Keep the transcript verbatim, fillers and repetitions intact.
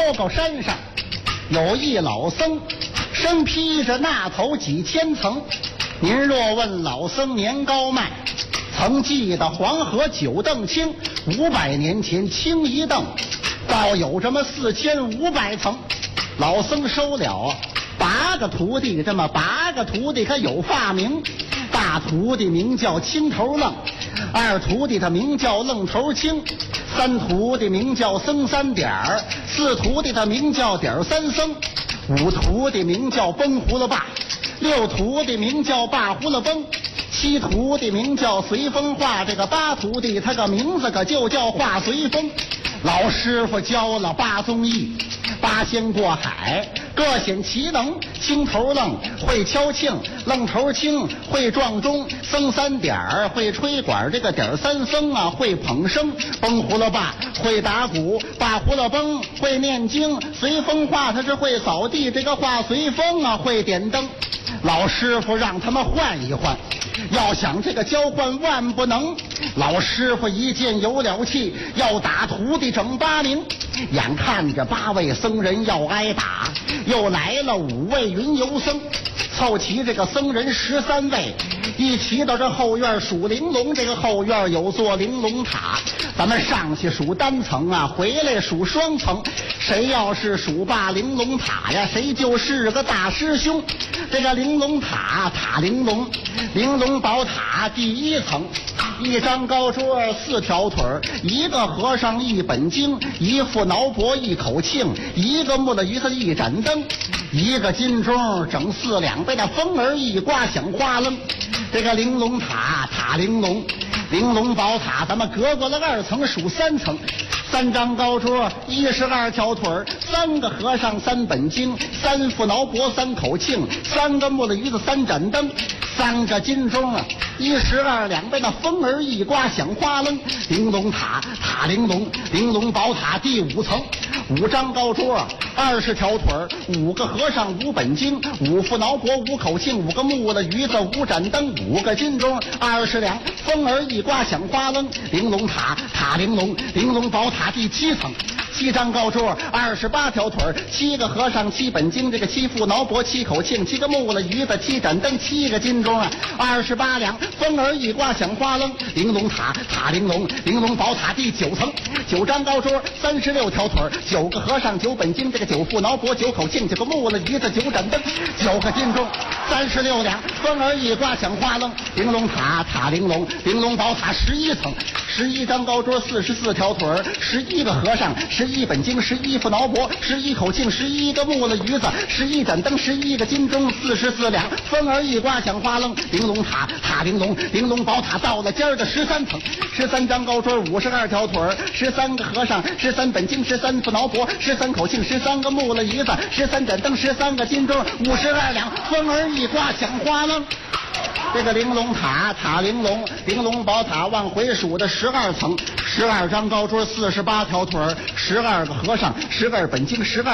高高山上有一老僧，身披着那头几千层。您若问老僧年高迈，曾记得黄河九凳清，五百年前清一凳，倒有这么四千五百层。老僧收了八个徒弟，这么八个徒弟可有发名。大徒弟名叫青头愣，二徒弟他名叫愣头青，三徒弟名叫僧三点儿，四徒弟他名叫点儿三僧，五徒弟名叫崩胡了爸，六徒弟名叫霸胡了崩，七徒弟名叫随风画，这个八徒弟他个名字可就叫画随风。老师傅教了八宗艺，八仙过海，各显其能。青头愣会敲磬，愣头青会撞钟，僧三点儿会吹管，这个点儿三僧啊会捧声，崩胡了爸会打鼓，霸胡了崩会念经，随风画他是会扫地，这个画随风啊会点灯。老师傅让他们换一换，要想这个交换万不能。老师傅一见有了气，要打徒弟整八名。眼看着八位僧人要挨打，又来了五位云游僧，凑齐这个僧人十三位，一齐到这后院数玲珑。这个后院有座玲珑塔，咱们上去数单层啊，回来数双层。谁要是数罢玲珑塔呀，谁就是个大师兄。这个玲珑塔塔玲珑，玲珑宝塔第一层，一张高桌四条腿，一个和尚一本经，一副挠脖一口磬，一个木了鱼子一盏灯，一个金钟整四两，被那风儿一刮响哗楞。这个玲珑塔塔玲珑，玲珑宝塔咱们隔过了二层数三层，三张高桌一十二条腿，三个和尚三本经，三副挠脖三口磬，三个木了鱼子三盏灯，三个金钟啊一十二两，被那风儿一刮响哗楞。玲珑塔塔玲珑，玲珑宝塔第五层，五张高桌二十条腿，五个和尚五本经，五副挠脖五口磬，五个木了鱼子五盏灯，五个金钟二十两，风儿一刮响哗楞。玲珑塔塔玲珑，玲珑宝塔第七层，七张高桌二十八条腿，七个和尚七本经，这个七副挠脖七口磬，七个木了鱼子七盏灯，七个金钟啊二十八两，风儿一刮响哗楞。玲珑塔塔玲珑，玲珑宝塔第九层，九张高桌三十六条腿，九个和尚九本经，这个九副挠脖九口磬，九个木了鱼子九盏灯，九个金钟三十六两，风儿一刮响哗楞。玲珑塔塔玲珑，玲珑宝塔十一层，十一张高桌四十四条腿，十一个和尚十一本经，十一副挠脖，十一口磬，十一个木了鱼子，十一盏灯，十一个金钟，四十四两，风儿一刮响哗楞。玲珑塔塔玲珑，玲珑宝塔到了尖儿的十三层，十三张高桌五十二条腿，十三个和尚十三本经，十三副挠脖，十三口磬，十三个木了鱼子，十三盏灯，十三个金钟，五十二两，风儿一刮响哗楞。这个玲珑塔塔玲珑，玲珑宝塔往回数的十二层，十二张高桌四十八条腿，十二个和尚十二本经，十二